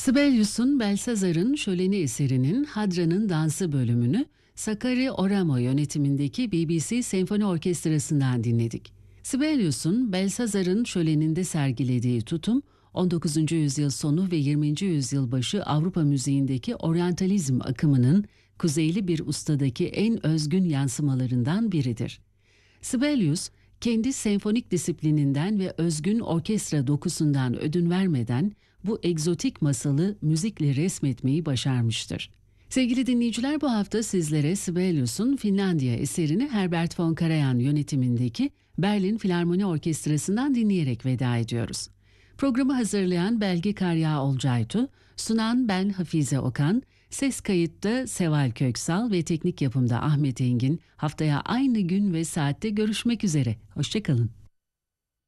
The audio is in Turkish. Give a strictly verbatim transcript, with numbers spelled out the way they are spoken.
Sibelius'un Belsazar'ın Şöleni eserinin Hadra'nın Dansı bölümünü Sakari Oramo yönetimindeki B B C Senfoni Orkestrası'ndan dinledik. Sibelius'un Belsazar'ın Şöleni'nde sergilediği tutum, on dokuzuncu yüzyıl sonu ve yirminci yüzyıl başı Avrupa müziğindeki oryantalizm akımının kuzeyli bir ustadaki en özgün yansımalarından biridir. Sibelius, kendi senfonik disiplininden ve özgün orkestra dokusundan ödün vermeden bu egzotik masalı müzikle resmetmeyi başarmıştır. Sevgili dinleyiciler, bu hafta sizlere Sibelius'un Finlandiya eserini Herbert von Karajan yönetimindeki Berlin Filarmoni Orkestrası'ndan dinleyerek veda ediyoruz. Programı hazırlayan Belgi Karya Olcaytu, sunan ben Hafize Okan, ses kayıtta Seval Köksal ve teknik yapımda Ahmet Engin. Haftaya aynı gün ve saatte görüşmek üzere. Hoşçakalın.